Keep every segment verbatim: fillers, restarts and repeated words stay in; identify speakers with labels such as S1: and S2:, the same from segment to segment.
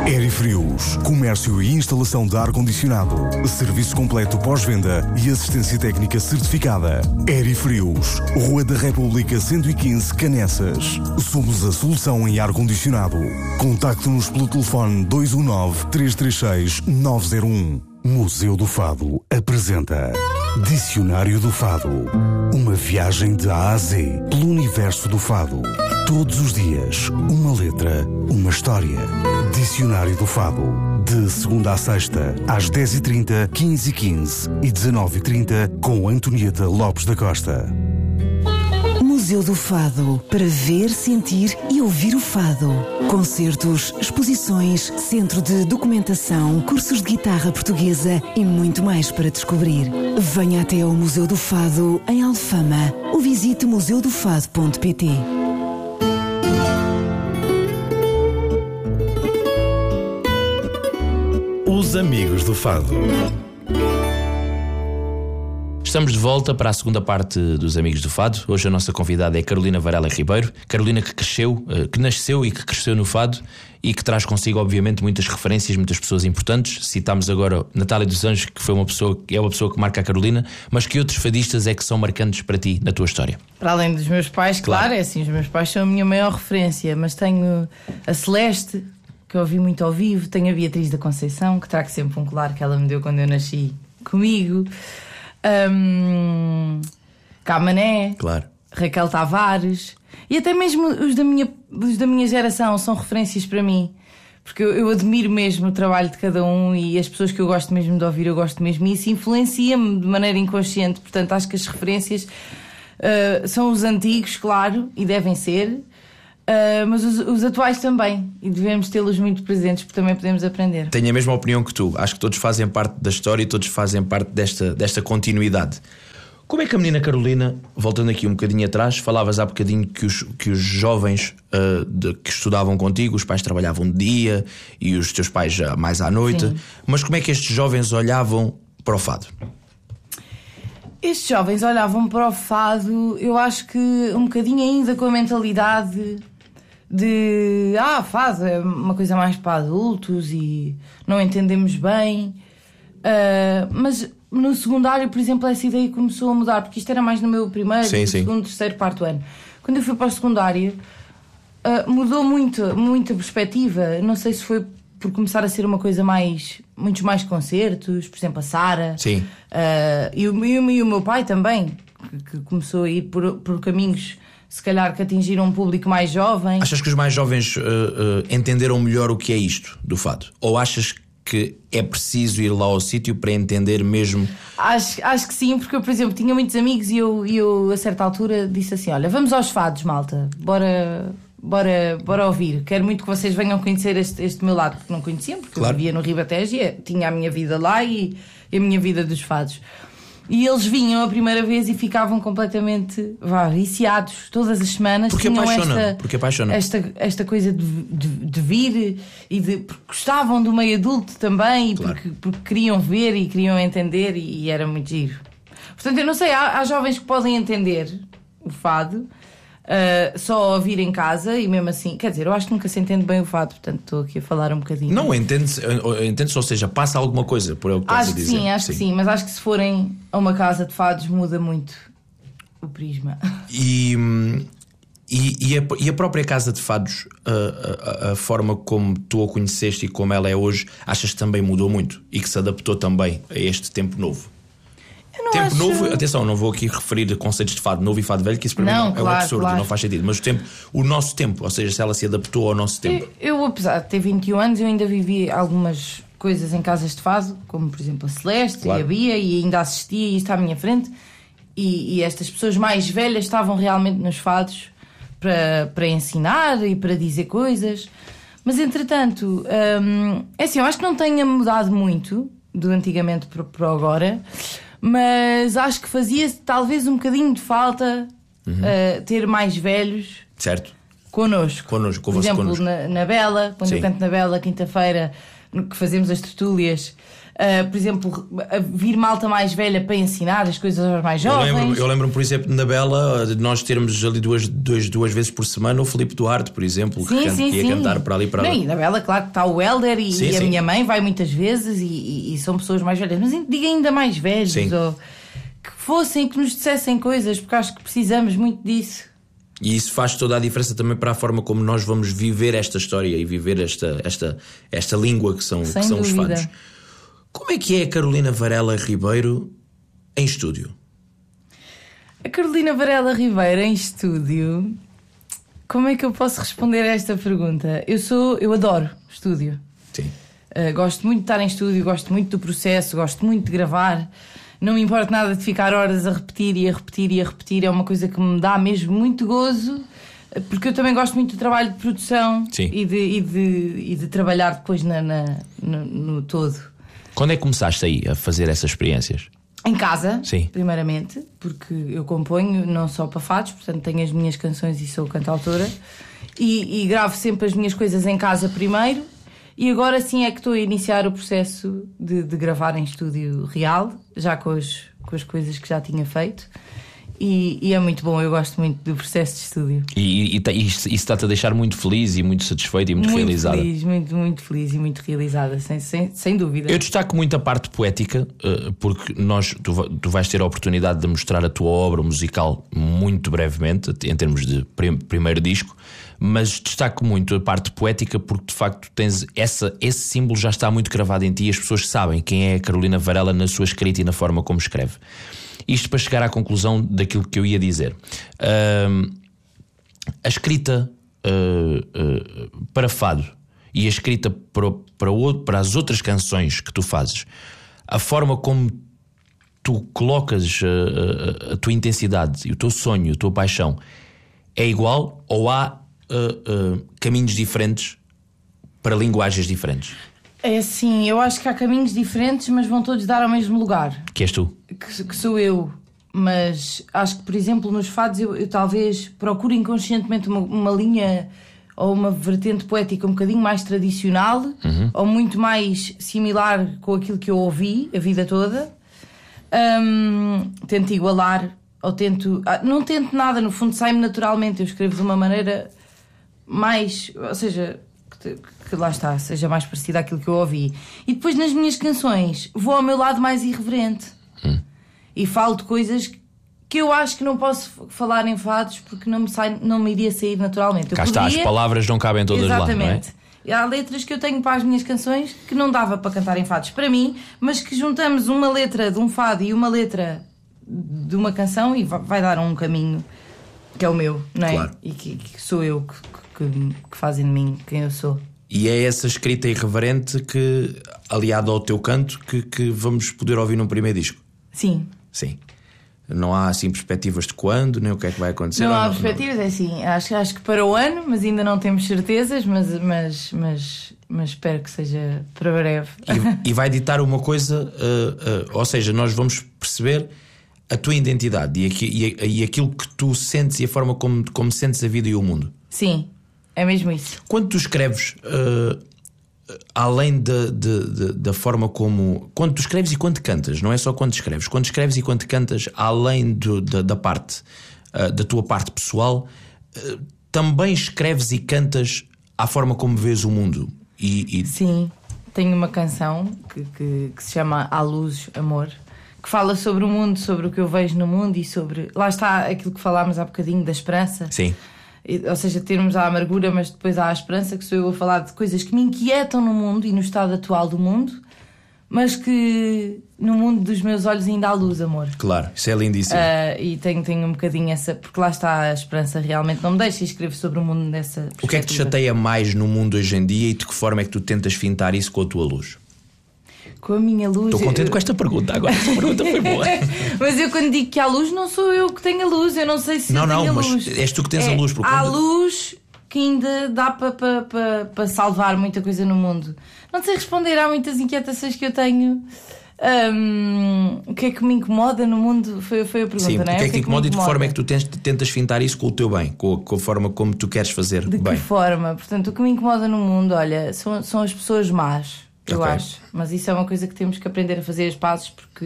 S1: Aerifrios, comércio e instalação de ar-condicionado, serviço completo pós-venda e assistência técnica certificada. Aerifrios, Rua da República cento e quinze, Canessas. Somos a solução em ar-condicionado. Contacte-nos pelo telefone dois um nove, três três seis, nove zero um. Museu do Fado apresenta Dicionário do Fado. Uma viagem de A a Z pelo universo do fado. Todos os dias, uma letra, uma história. Dicionário do Fado. De segunda a sexta, às dez e trinta, quinze e quinze e dezenove e trinta, com Antonieta Lopes da Costa.
S2: Museu do Fado, para ver, sentir e ouvir o fado. Concertos, exposições, centro de documentação, cursos de guitarra portuguesa e muito mais para descobrir. Venha até ao Museu do Fado, em Alfama, ou visite museu do fado ponto pt.
S3: Os Amigos do Fado.
S4: Estamos de volta para a segunda parte dos Amigos do Fado. Hoje a nossa convidada é Carolina Varela Ribeiro. Carolina que cresceu, que nasceu e que cresceu no fado e que traz consigo, obviamente, muitas referências, muitas pessoas importantes. Citámos agora Natália dos Anjos, que foi uma pessoa, é uma pessoa que marca a Carolina, mas que outros fadistas é que são marcantes para ti na tua história?
S5: Para além dos meus pais, claro, claro é assim, os meus pais são a minha maior referência, mas tenho a Celeste, que eu ouvi muito ao vivo, tenho a Beatriz da Conceição, que trago sempre um colar que ela me deu quando eu nasci comigo. Um, Camané,
S4: claro.
S5: Raquel Tavares e até mesmo os da, minha, os da minha geração são referências para mim, porque eu, eu admiro mesmo o trabalho de cada um e as pessoas que eu gosto mesmo de ouvir, eu gosto mesmo, e isso influencia-me de maneira inconsciente. Portanto, acho que as referências uh, são os antigos, claro, e devem ser, Uh, mas os, os atuais também, e devemos tê-los muito presentes, porque também podemos aprender.
S4: Tenho a mesma opinião que tu. Acho que todos fazem parte da história e todos fazem parte desta, desta continuidade. Como é que a menina Carolina, voltando aqui um bocadinho atrás, falavas há bocadinho que os, que os jovens uh, de, que estudavam contigo, os pais trabalhavam de dia e os teus pais já mais à noite. Sim. Mas como é que estes jovens olhavam para o fado?
S5: Estes jovens olhavam para o fado, eu acho que um bocadinho ainda com a mentalidade de ah, fado é uma coisa mais para adultos e não entendemos bem, uh, mas no secundário, por exemplo, essa ideia começou a mudar, porque isto era mais no meu primeiro, sim, segundo, terceiro, quarto ano. Quando eu fui para o secundário, uh, mudou muito, muito a perspectiva. Não sei se foi por começar a ser uma coisa mais, muitos mais concertos, por exemplo a Sara,
S4: sim.
S5: Uh, e, o, e, o, e o meu pai também, que, que começou a ir por, por caminhos se calhar que atingiram um público mais jovem.
S4: Achas que os mais jovens uh, uh, entenderam melhor o que é isto do fado? Ou achas que é preciso ir lá ao sítio para entender mesmo?
S5: Acho, acho que sim, porque eu, por exemplo, tinha muitos amigos e eu, e eu a certa altura disse assim: olha, vamos aos fados, malta, bora, bora, bora ouvir. Quero muito que vocês venham conhecer este, este meu lado, porque não conheciam, porque claro. Eu vivia no Ribatejo e tinha a minha vida lá e, e a minha vida dos fados. E eles vinham a primeira vez e ficavam completamente vá, viciados todas as semanas.
S4: Porque
S5: tinham
S4: apaixonam,
S5: esta,
S4: porque apaixonam.
S5: Esta, esta coisa de, de, de vir e de, porque gostavam do meio adulto também, claro. e porque, porque queriam ver e queriam entender, e, e era muito giro. Portanto, eu não sei, há, há jovens que podem entender o fado Uh, só a ouvir em casa e mesmo assim, quer dizer, eu acho que nunca se entende bem o fado, portanto estou aqui a falar um bocadinho.
S4: Não, entende-se, entende-se, ou seja, passa alguma coisa por eu que
S5: acho
S4: a dizer.
S5: Sim, acho sim. que sim, mas acho que se forem a uma casa de fados muda muito o prisma.
S4: E, e, e, a, e a própria casa de fados, a, a, a forma como tu a conheceste e como ela é hoje, achas que também mudou muito e que se adaptou também a este tempo novo? Tempo
S5: acho...
S4: novo, atenção, não vou aqui referir conceitos de fado novo e fado velho, que isso para
S5: não,
S4: mim
S5: claro,
S4: é um absurdo,
S5: claro.
S4: Não faz sentido. Mas o tempo, o nosso tempo, ou seja, se ela se adaptou ao nosso tempo.
S5: Eu, eu apesar de ter vinte e um anos, eu ainda vivi algumas coisas em casas de fado, como por exemplo a Celeste, claro. E a Bia, e ainda assistia e está à minha frente. E, e estas pessoas mais velhas estavam realmente nos fados para, para ensinar e para dizer coisas. Mas entretanto, hum, é assim, eu acho que não tenha mudado muito do antigamente para, para agora. Mas acho que fazia talvez um bocadinho de falta uhum. uh, ter mais velhos,
S4: certo.
S5: Connosco.
S4: Connosco,
S5: por exemplo,
S4: connosco.
S5: Na, na Bela, quando Sim. eu canto na Bela, quinta-feira, que fazemos as tertúlias, Uh, por exemplo, vir malta mais velha para ensinar as coisas aos mais jovens.
S4: Eu lembro, eu lembro por exemplo, na Bela, de nós termos ali duas, duas, duas vezes por semana o Filipe Duarte, por exemplo,
S5: sim,
S4: que,
S5: sim,
S4: que ia
S5: sim.
S4: cantar para ali para lá.
S5: Na Bela, claro que está o Helder e,
S4: sim,
S5: e a
S4: sim.
S5: minha mãe vai muitas vezes e, e, e são pessoas mais velhas, mas diga ainda mais velhos,
S4: sim.
S5: ou que fossem, que nos dissessem coisas, porque acho que precisamos muito disso.
S4: E isso faz toda a diferença também para a forma como nós vamos viver esta história e viver esta, esta, esta língua que são, que são os fados. Como é que é a Carolina Varela Ribeiro em estúdio?
S5: A Carolina Varela Ribeiro em estúdio, como é que eu posso responder a esta pergunta? Eu sou, eu adoro estúdio.
S4: Sim.
S5: Uh, gosto muito de estar em estúdio, gosto muito do processo, gosto muito de gravar. Não me importa nada de ficar horas a repetir e a repetir e a repetir. É uma coisa que me dá mesmo muito gozo, porque eu também gosto muito do trabalho de produção e de, e, de, e de trabalhar depois na, na, no, no todo.
S4: Quando é que começaste aí a fazer essas experiências?
S5: Em casa,
S4: sim.
S5: primeiramente, porque eu componho não só para fados, portanto tenho as minhas canções e sou cantautora, e, e gravo sempre as minhas coisas em casa primeiro, e agora sim é que estou a iniciar o processo de, de gravar em estúdio real, já com as, com as coisas que já tinha feito. E, e é muito bom, eu gosto muito do processo de estúdio.
S4: E, e, e isso está-te a deixar muito feliz e muito satisfeita e muito, muito realizada?
S5: Muito feliz, muito, muito feliz e muito realizada, sem, sem, sem dúvida.
S4: Eu destaco muito a parte poética, porque nós, tu, tu vais ter a oportunidade de mostrar a tua obra musical muito brevemente, em termos de prim, primeiro disco, mas destaco muito a parte poética porque de facto tens essa, esse símbolo já está muito gravado em ti e as pessoas sabem quem é a Carolina Varela na sua escrita e na forma como escreve. Isto para chegar à conclusão daquilo que eu ia dizer. Uh, a escrita uh, uh, para fado e a escrita para, para, o, para as outras canções que tu fazes, a forma como tu colocas uh, uh, a tua intensidade e o teu sonho, a tua paixão é igual ou há uh, uh, caminhos diferentes para linguagens diferentes?
S5: É assim, eu acho que há caminhos diferentes, mas vão todos dar ao mesmo lugar.
S4: Que és tu?
S5: Que, que sou eu. Mas acho que, por exemplo, nos fados eu, eu talvez procuro inconscientemente uma, uma linha ou uma vertente poética um bocadinho mais tradicional, uhum. ou muito mais similar com aquilo que eu ouvi a vida toda. Um, tento igualar, ou tento... Não tento nada, no fundo sai-me naturalmente. Eu escrevo de uma maneira mais... Ou seja... Que, que lá está, seja mais parecida àquilo que eu ouvi. E depois nas minhas canções vou ao meu lado mais irreverente hum. e falo de coisas que eu acho que não posso falar em fados porque não me, sai, não me iria sair naturalmente. Eu
S4: Cá
S5: poderia...
S4: está, as palavras não cabem todas
S5: Exatamente.
S4: lá, não é?
S5: E há letras que eu tenho para as minhas canções que não dava para cantar em fados para mim, mas que juntamos uma letra de um fado e uma letra de uma canção e vai dar um caminho que é o meu, não é?
S4: Claro.
S5: E que, que sou eu que, que, que fazem de mim quem eu sou.
S4: E é essa escrita irreverente que, aliado ao teu canto, que, que vamos poder ouvir num primeiro disco.
S5: Sim.
S4: Sim. Não há assim perspectivas de quando, nem o que é que vai acontecer.
S5: Não há
S4: não,
S5: perspectivas,
S4: não.
S5: é assim. Acho, acho que para o ano, mas ainda não temos certezas, mas, mas, mas, mas espero que seja para breve.
S4: E, e vai ditar uma coisa, uh, uh, ou seja, nós vamos perceber a tua identidade e, aqui, e, e aquilo que tu sentes e a forma como, como sentes a vida e o mundo.
S5: Sim. É mesmo isso.
S4: Quando tu escreves, uh, além de, de, de, da forma como... Quando tu escreves e quando cantas, não é só quando escreves. Quando escreves e quando cantas, além do, da, da parte, uh, da tua parte pessoal, uh, também escreves e cantas à forma como vês o mundo. E, e...
S5: Sim, tenho uma canção que, que, que se chama À Luz, Amor, que fala sobre o mundo, sobre o que eu vejo no mundo e sobre... Lá está aquilo que falámos há bocadinho da esperança.
S4: Sim.
S5: Ou seja, termos a amargura, mas depois há a esperança, que sou eu a falar de coisas que me inquietam no mundo e no estado atual do mundo, mas que no mundo dos meus olhos ainda há luz, amor.
S4: Claro, isso é lindíssimo.
S5: Uh, e tenho, tenho um bocadinho essa... Porque lá está, a esperança realmente não me deixa e escrevo sobre o mundo dessa perspectiva.
S4: O que é que te chateia mais no mundo hoje em dia e de que forma é que tu tentas fintar isso com a tua luz?
S5: Com a minha luz...
S4: Estou contente
S5: eu...
S4: com esta pergunta agora. Esta pergunta foi boa.
S5: Mas eu quando digo que há luz, não sou eu que tenho a luz. Eu não sei se
S4: não,
S5: eu tenho
S4: não,
S5: a
S4: mas
S5: luz.
S4: és tu que tens
S5: é,
S4: a luz. Porque
S5: há
S4: quando...
S5: luz que ainda dá para pa, pa, pa salvar muita coisa no mundo. Não sei responder, há muitas inquietações que eu tenho. Um, o que é que me incomoda no mundo? Foi, foi a pergunta,
S4: Sim,
S5: não é?
S4: o que é que te incomoda e de que forma é que
S5: tu
S4: tu tens, tentas fintar isso com o teu bem, com a, com a forma como tu queres fazer
S5: de
S4: bem?
S5: De que forma? Portanto, o que me incomoda no mundo, olha, são, são as pessoas más. eu
S4: Ok.
S5: acho. Mas isso é uma coisa que temos que aprender a fazer as pazes, porque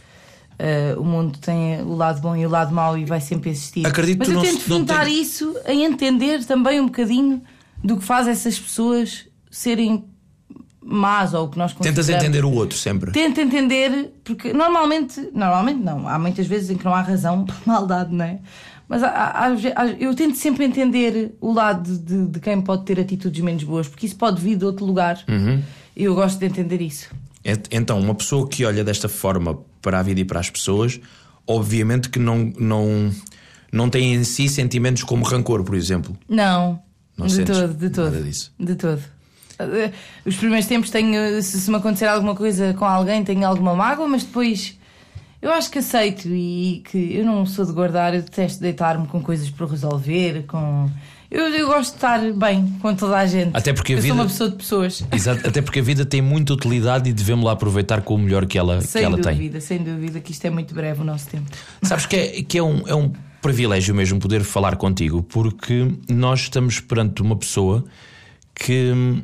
S5: uh, o mundo tem o lado bom e o lado mau e vai sempre existir.
S4: Acredito
S5: Mas
S4: que
S5: eu
S4: tu não
S5: tento
S4: se- não
S5: juntar
S4: tem-
S5: isso em entender também um bocadinho do que faz essas pessoas serem más, ou o que nós
S4: Tentas
S5: consideramos.
S4: entender o outro sempre.
S5: Tento entender, porque normalmente, normalmente não, há muitas vezes em que não há razão por maldade, não é? Mas há, há, há, eu tento sempre entender o lado de, de quem pode ter atitudes menos boas, porque isso pode vir de outro lugar.
S4: Uhum.
S5: E eu gosto de entender isso.
S4: Ent- Então, uma pessoa que olha desta forma para a vida e para as pessoas, obviamente que não, não, não tem em si sentimentos como rancor, por exemplo.
S5: Não,
S4: Não
S5: de
S4: sentes
S5: todo, de todo.
S4: nada disso.
S5: De todo. Eh, Os primeiros tempos tenho, se, se me acontecer alguma coisa com alguém, tenho alguma mágoa, mas depois eu acho que aceito e que eu não sou de guardar, eu detesto deitar-me com coisas para resolver, com. Eu, eu gosto de estar bem com toda a gente.
S4: Até porque a
S5: eu
S4: vida-
S5: sou uma pessoa de pessoas.
S4: Exato, até porque a vida tem muita utilidade e devemos lá aproveitar com o melhor que ela, que
S5: Sem
S4: ela tem.
S5: dúvida, sem dúvida, que isto é muito breve o nosso tempo.
S4: Sabes que é, que é, um, é um privilégio mesmo poder falar contigo, porque nós estamos perante uma pessoa que hum,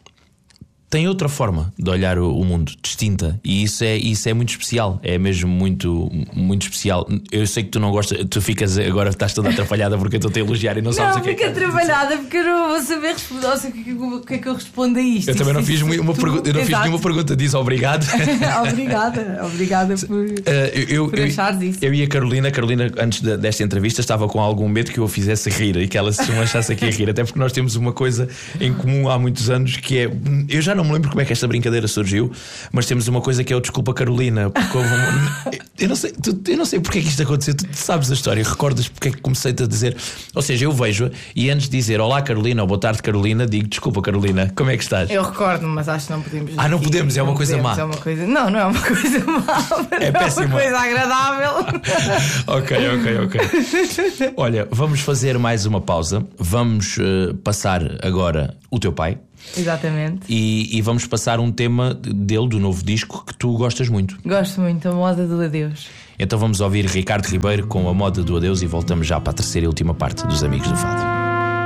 S4: tem outra forma de olhar o, o mundo, distinta, e isso é, isso é muito especial, é mesmo muito, muito especial. Eu sei que tu não gostas, tu ficas agora, estás toda atrapalhada porque eu estou-te a elogiar e não sabes
S5: Não,
S4: o que é que
S5: fica trabalhada porque eu não vou saber responder. Ou seja, o que, é que, o que é que eu respondo a isto?
S4: Eu também não
S5: Isto-
S4: fiz
S5: isto-
S4: uma
S5: tu-
S4: pergunta, eu não fiz
S5: Exato.
S4: nenhuma pergunta, diz obrigado.
S5: Obrigada, obrigada por.
S4: Uh, eu,
S5: Por
S4: eu,
S5: achares isso.
S4: eu e a Carolina, a Carolina, antes de- desta entrevista, estava com algum medo que eu a fizesse rir e que ela se desmanchasse aqui a rir, até porque nós temos uma coisa em comum há muitos anos que é. Eu já não me lembro como é que esta brincadeira surgiu, mas temos uma coisa que é o Desculpa Carolina. Porque houve um- eu, não sei, tu- eu não sei porque é que isto aconteceu, tu sabes a história, recordas porque é que comecei-te a dizer. Ou seja, eu vejo e antes de dizer olá Carolina ou boa tarde Carolina, digo desculpa Carolina, como é que estás?
S5: Eu recordo, mas acho que não podemos.
S4: Ah, não
S5: aqui.
S4: podemos, é uma
S5: Não
S4: coisa
S5: podemos,
S4: má.
S5: É uma coisa... Não, não é uma coisa má.
S4: É
S5: não
S4: péssima.
S5: É uma coisa agradável.
S4: Ok, ok, ok. Olha, vamos fazer mais uma pausa. Vamos eh, passar agora o teu pai
S5: Exatamente.
S4: e, e vamos passar um tema dele, do novo disco, que tu gostas muito.
S5: Gosto muito da moda do adeus.
S4: Então vamos ouvir Ricardo Ribeiro com A Moda do Adeus e voltamos já para a terceira e última parte dos Amigos do Fado.